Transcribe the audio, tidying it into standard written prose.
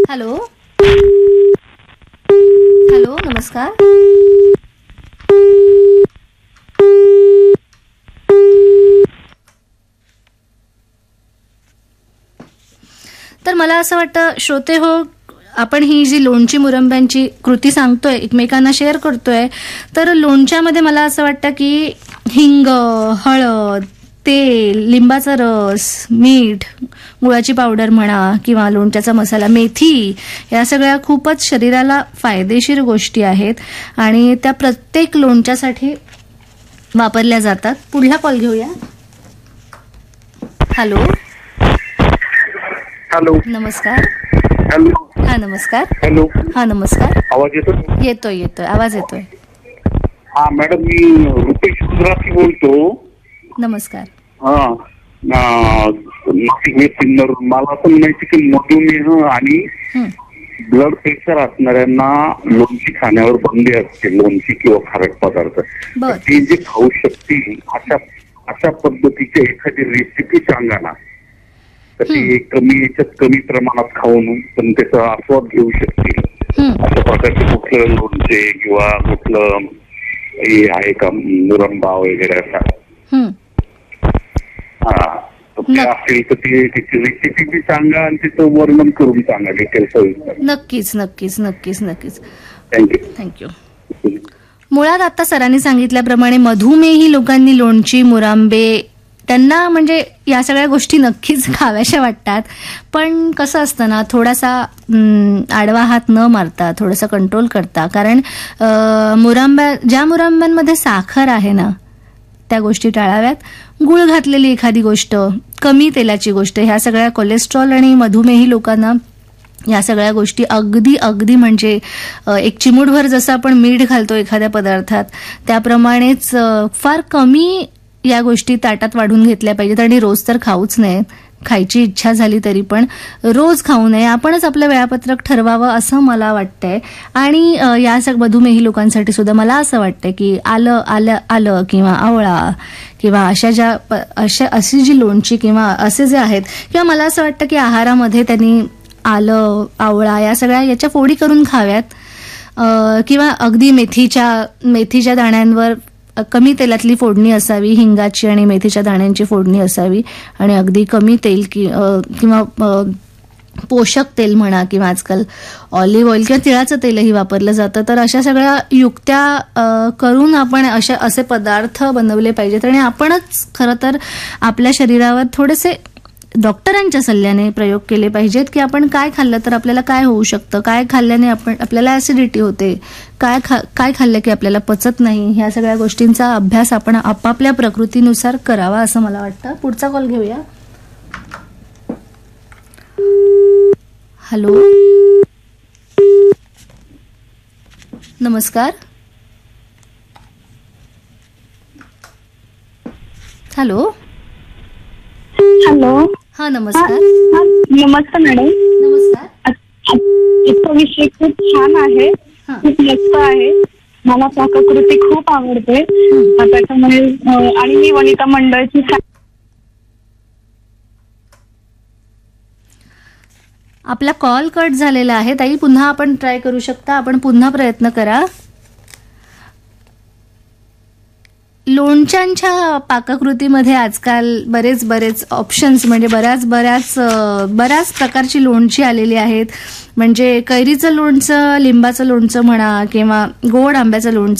Hello hello, नमस्कार. तर मला असं वाटतं श्रोते हो, आपण ही जी लोणची मुरंब्यांची कृती सांगतोय, एकमेकांना शेअर करतोय, तर लोणच्यामध्ये मला असं वाटतं की हिंग, हळद, तेल, लिंबाचा रस, मीठ, गुळाची पावडर म्हणा किंवा लोणच्याचा मसाला, मेथी, या सगळ्या खूपच शरीराला फायदेशीर गोष्टी आहेत आणि त्या प्रत्येक लोणच्यासाठी वापरल्या जातात. पुढला कॉल घेऊया. हॅलो हॅलो, नमस्कार. हॅलो. हा नमस्कार. हॅलो, हा नमस्कार. आवाज येतो? येतोय आवाज येतोय. हा मॅडम, मी रुपेश गुजराती बोलतो. नमस्कार. हा, नाशिक सिन्नर. मला पण माहिती की मधुमेह आणि ब्लड प्रेशर असणाऱ्यांना लोणची खाण्यावर बंदी असते, लोणची किंवा खारट पदार्थ. बर. ते जे खाऊ शकतील अशा पद्धतीची एखादी रेसिपी सांगा ना, तर ते कमी प्रमाणात खाऊन पण त्याचा आस्वाद घेऊ शकतील. अशा प्रकारचे कुठलं लोणचे किंवा कुठलं हे आहे का, मुरंबा वगैरे असा? हा, ते असेल तर त्याची रेसिपी बी सांगा आणि त्याचं वर्णन करून सांगा, डिटेल सविस्तर. नक्कीच नक्कीच नक्कीच नक्कीच. थँक्यू. मुळात आता सरांनी सांगितल्याप्रमाणे मधुमेही लोकांनी लोणची, मुरांबे, त्यांना म्हणजे या सगळ्या गोष्टी नक्कीच खाव्याशा वाटतात. पण कसं असतं ना, थोडासा आडवा हात न मारता थोडासा कंट्रोल करता. कारण ज्या मुरांब्यांमध्ये साखर आहे ना, त्या गोष्टी टाळाव्यात. गुळ घातलेली एखादी गोष्ट, कमी तेलाची गोष्ट, ह्या सगळ्या कोलेस्ट्रॉल आणि मधुमेही लोकांना या सगळ्या गोष्टी अगदी म्हणजे एक चिमूटभर जसं आपण मीठ घालतो एखाद्या पदार्थात, त्याप्रमाणेच फार कमी या गोष्टी ताटात वाढून घेतल्या पाहिजेत. आणि रोज तर खाऊच नये. खायची इच्छा झाली तरी पण रोज खाऊ नये. आपणच आपलं वेळापत्रक ठरवावं असं मला वाटतंय. आणि या मधुमेही लोकांसाठी सुद्धा मला असं वाटतंय की आलं किंवा आवळा किंवा अशी जी लोणची किंवा असे जे आहेत, किंवा मला असं वाटतं की आहारामध्ये त्यांनी आलं, आवळा या सगळ्या याच्या फोडी करून खाव्यात. किंवा अगदी मेथीच्या दाण्यांवर कमी तेलातली फोडणी असावी, हिंगाची आणि मेथीच्या दाण्यांची फोडणी असावी, आणि अगदी कमी तेल किंवा पोषक तेल म्हणा, किंवा आजकाल ऑलिव्ह ऑइल किंवा तिळाचं तेलही वापरलं जातं. तर अशा सगळ्या युक्त्या करून आपण असे पदार्थ बनवले पाहिजेत. आणि आपणच खरं तर आपल्या शरीरावर थोडेसे डॉक्टरांच्या सल्ल्याने प्रयोग केले पाहिजेत की आपण काय खाल्लं तर आपल्याला काय होऊ शकतं, काय खाल्ल्याने आपल्याला ऍसिडिटी होते, काय खाल्लं की आपल्याला पचत नाही. ह्या सगळ्या गोष्टींचा अभ्यास आपण आपापल्या प्रकृतीनुसार करावा असं मला वाटतं. पुढचा कॉल घेऊया. हॅलो, नमस्कार. Hello hello. हा नमस्कार. नमस्ते मॅडम. नमस्कार. इथं विषय खूप छान आहे, खूप मस्त आहे. मला पाककृती खूप आवडते त्याच्यामुळे. आणि मी वनिता मंडळची. आपला कॉल कट झालेला आहे ताई, पुन्हा आपण ट्राय करू शकता. आपण पुन्हा प्रयत्न करा. लोणच्यांच्या पाककृतीमध्ये आजकाल बरेच ऑप्शन्स, म्हणजे बऱ्याच प्रकारची लोणची आलेली आहेत. म्हणजे कैरीचं लोणचं, लिंबाचं लोणचं म्हणा किंवा गोड आंब्याचं लोणचं,